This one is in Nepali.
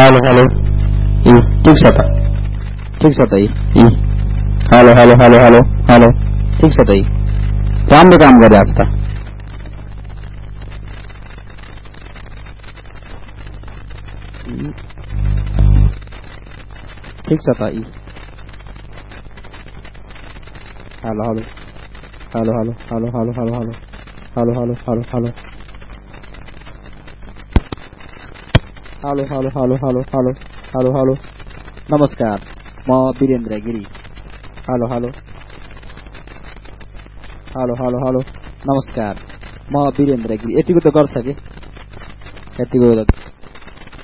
हेलो हेलो ठिक छ त यी hello hello hello hello hello ठिक छ त यी राम्रो काम गरे आज त ठिक छ त यी hello hello hello hello hello hello hello hello hello hello hello hello hello hello hello hello hello hello नमस्कार म Birendra Giri hello hello hello hello hello नमस्कार म वीरेन्द्र गिरी यतिको त गर्छ के यतिको